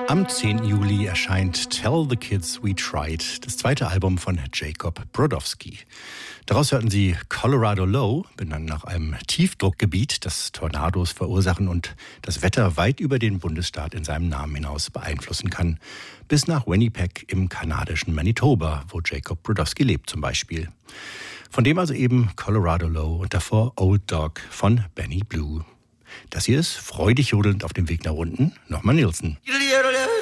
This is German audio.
Am 10. Juli erscheint Tell the Kids We Tried, das zweite Album von Jacob Brodowski. Daraus hörten Sie Colorado Low, benannt nach einem Tiefdruckgebiet, das Tornados verursachen und das Wetter weit über den Bundesstaat in seinem Namen hinaus beeinflussen kann. Bis nach Winnipeg im kanadischen Manitoba, wo Jacob Brodowski lebt zum Beispiel. Von dem also eben Colorado Low und davor Old Dog von Benny Blue. Das hier ist freudig jodelnd auf dem Weg nach unten, nochmal Nilsson.